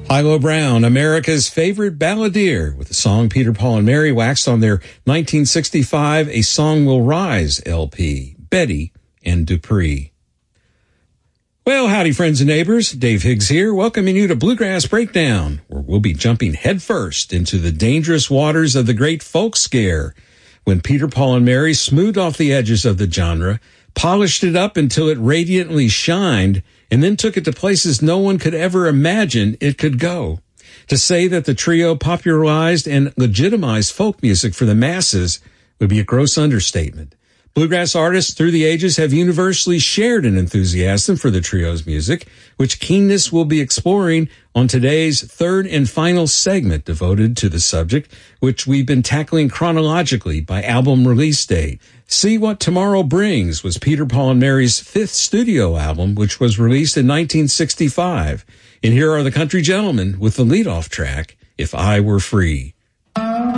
Ilo Brown, America's favorite balladeer, with the song Peter, Paul, and Mary, waxed on their 1965 A Song Will Rise LP, Betty and Dupree. Well, howdy, friends and neighbors. Dave Higgs here, welcoming you to Bluegrass Breakdown, where we'll be jumping headfirst into the dangerous waters of the great folk scare, when Peter, Paul, and Mary smoothed off the edges of the genre, polished it up until it radiantly shined, and then took it to places no one could ever imagine it could go. To say that the trio popularized and legitimized folk music for the masses would be a gross understatement. Bluegrass artists through the ages have universally shared an enthusiasm for the trio's music, which Keenness will be exploring on today's third and final segment devoted to the subject, which we've been tackling chronologically by album release date. See What Tomorrow Brings was Peter, Paul, and Mary's fifth studio album, which was released in 1965. And here are the Country Gentlemen with the leadoff track, If I Were Free.